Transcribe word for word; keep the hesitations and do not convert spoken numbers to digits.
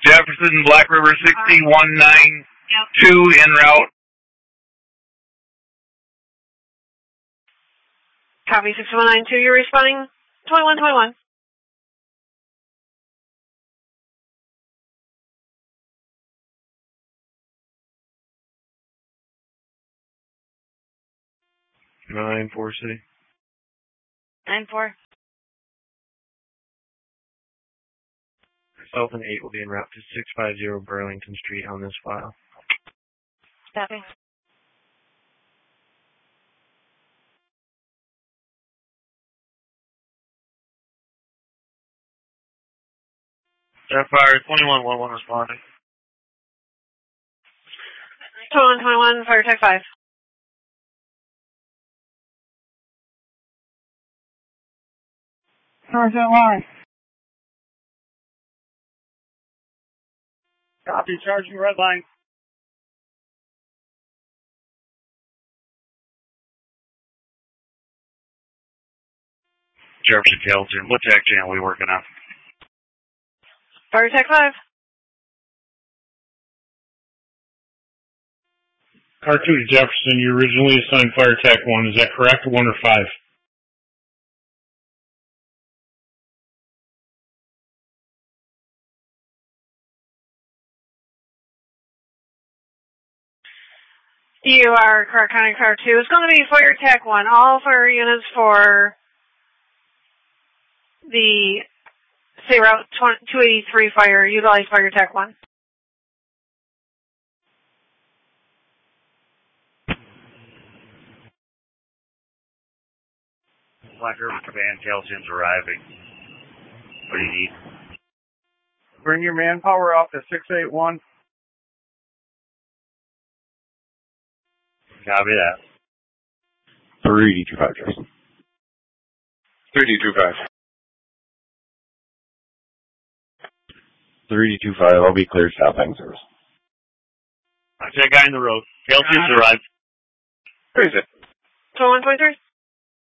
Jefferson, Black River sixty, one nine two en route. Copy six one nine two, you're responding twenty-one twenty-one. nine four City. nine four. Myself and eight will be en route to six five zero Burlington Street on this file. Copy. Jetfire twenty-one eleven responding. twenty-one twenty-one, fire tech five. North line. Copy, charging red line. Jefferson Kelton, what tech channel are we working on? Fire tech five. Car two to Jefferson, you originally assigned Fire Tech one, is that correct? one or five? You are correct, counting car two. It's going to be fire tech one. All fire units for the State Route two eighty-three fire utilize fire tech one. Black River Command, Kelton's arriving. What do you need? Bring your manpower up to six eight one. Copy that. three D two five, Jason. three D two five. three D two five, I'll be cleared southbound service. I see a guy in the road. Kelton's arrived. Where is it? twenty-one twenty-three.